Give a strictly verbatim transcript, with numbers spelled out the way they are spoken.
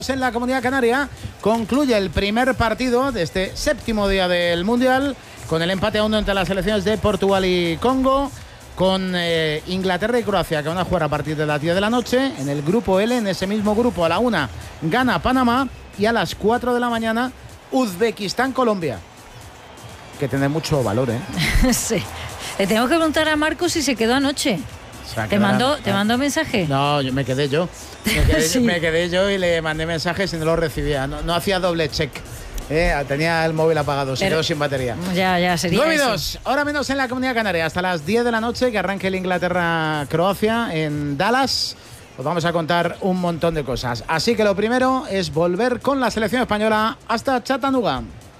En la Comunidad Canaria concluye el primer partido de este séptimo día del Mundial con el empate a uno entre las selecciones de Portugal y Congo, con eh, Inglaterra y Croacia que van a jugar a partir de las diez de la noche. En el grupo L, en ese mismo grupo, a la una gana Panamá y a las cuatro de la mañana Uzbekistán-Colombia, que tiene mucho valor, ¿eh? Sí. Le tengo que preguntar a Marcos si se quedó anoche. O sea, ¿Te mandó, ¿Te mandó mensaje? No, yo me quedé yo. Me quedé, sí. me quedé yo y le mandé mensajes y no lo recibía. No, no hacía doble check. Eh, tenía el móvil apagado, se Pero, quedó sin batería. Ya, ya, sería nueve y dos, ahora menos en la Comunidad Canaria. Hasta las diez de la noche que arranque el Inglaterra-Croacia en Dallas. Os vamos a contar un montón de cosas. Así que lo primero es volver con la selección española hasta Chattanooga.